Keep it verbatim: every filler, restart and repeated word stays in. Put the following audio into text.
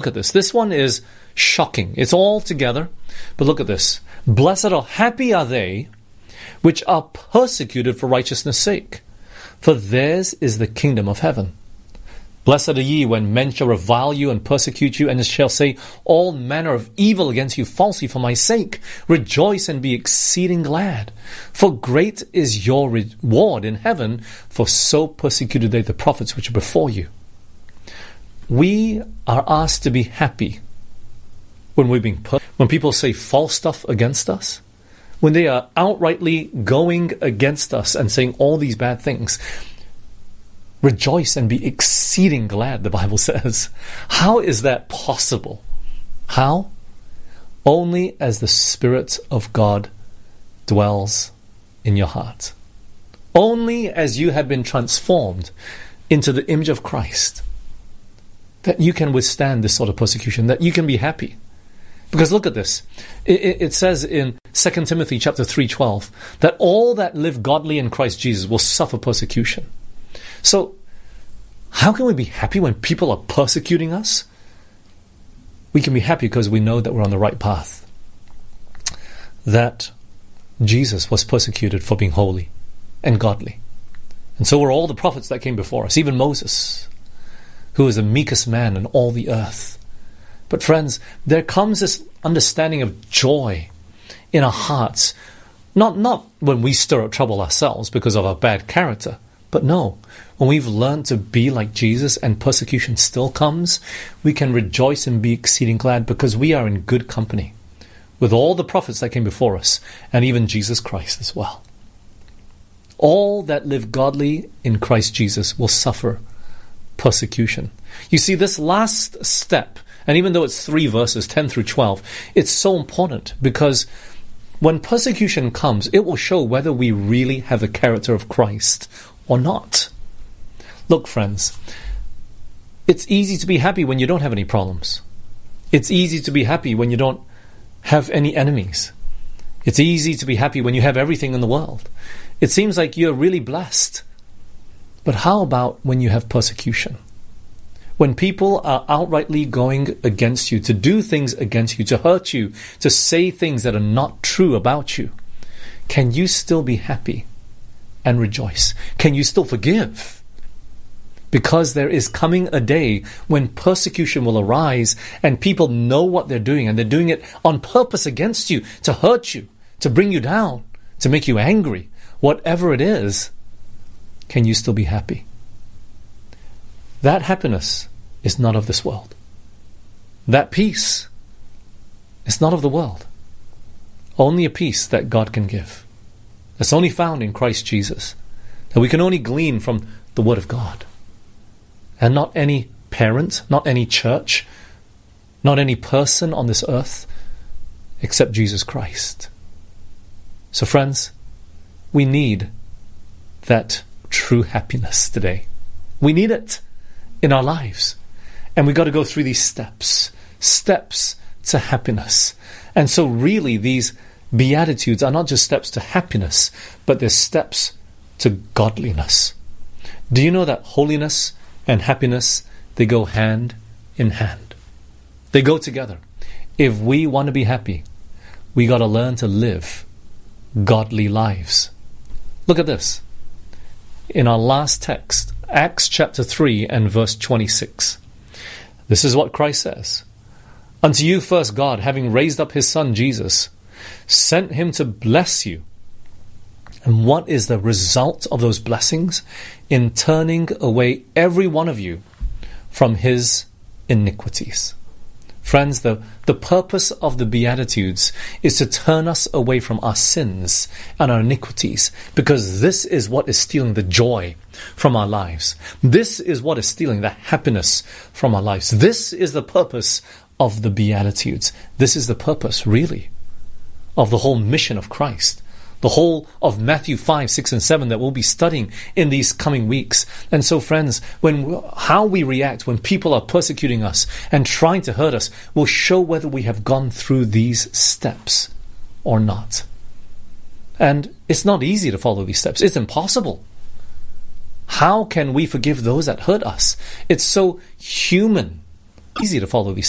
Look at this. This one is shocking. It's all together. But look at this. Blessed or happy are they which are persecuted for righteousness' sake, for theirs is the kingdom of heaven. Blessed are ye when men shall revile you and persecute you, and shall say all manner of evil against you falsely for my sake. Rejoice and be exceeding glad, for great is your reward in heaven, for so persecuted they the prophets which are before you. We are asked to be happy when we're being per- when people say false stuff against us, when they are outrightly going against us and saying all these bad things. Rejoice and be exceeding glad, the Bible says. How is that possible? How? Only as the Spirit of God dwells in your heart. Only as you have been transformed into the image of Christ, that you can withstand this sort of persecution, that you can be happy. Because look at this. It, it says in Second Timothy chapter three twelve that all that live godly in Christ Jesus will suffer persecution. So, how can we be happy when people are persecuting us? We can be happy because we know that we're on the right path. That Jesus was persecuted for being holy and godly. And so were all the prophets that came before us, even Moses, who was the meekest man in all the earth. But friends, there comes this understanding of joy in our hearts, not, not when we stir up trouble ourselves because of our bad character, but no, when we've learned to be like Jesus and persecution still comes, we can rejoice and be exceeding glad because we are in good company with all the prophets that came before us and even Jesus Christ as well. All that live godly in Christ Jesus will suffer persecution. You see, this last step, and even though it's three verses, ten through twelve, it's so important because when persecution comes, it will show whether we really have the character of Christ or not. Look, friends, it's easy to be happy when you don't have any problems. It's easy to be happy when you don't have any enemies. It's easy to be happy when you have everything in the world. It seems like you're really blessed. But how about when you have persecution? When people are outrightly going against you, to do things against you, to hurt you, to say things that are not true about you, can you still be happy and rejoice? Can you still forgive? Because there is coming a day when persecution will arise and people know what they're doing, and they're doing it on purpose against you, to hurt you, to bring you down, to make you angry. Whatever it is, can you still be happy? That happiness is not of this world. That peace is not of the world. Only a peace that God can give. That's only found in Christ Jesus. That we can only glean from the Word of God. And not any parent, not any church, not any person on this earth, except Jesus Christ. So friends, we need that true happiness today. We need it in our lives. And we've got to go through these steps. Steps to happiness. And so really these Beatitudes are not just steps to happiness, but they're steps to godliness. Do you know that holiness and happiness, they go hand in hand? They go together. If we want to be happy, we got to learn to live godly lives. Look at this. In our last text, Acts chapter three and verse twenty-six. This is what Christ says. Unto you first God, having raised up his Son Jesus, sent him to bless you. And what is the result of those blessings? In turning away every one of you from his iniquities. Friends, the, the purpose of the Beatitudes is to turn us away from our sins and our iniquities, because this is what is stealing the joy from our lives. This is what is stealing the happiness from our lives. This is the purpose of the Beatitudes. This is the purpose, really, of the whole mission of Christ. The whole of Matthew five, six, and seven that we'll be studying in these coming weeks. And so, friends, when how we react when people are persecuting us and trying to hurt us will show whether we have gone through these steps or not. And it's not easy to follow these steps. It's impossible. How can we forgive those that hurt us? It's so human. Easy to follow these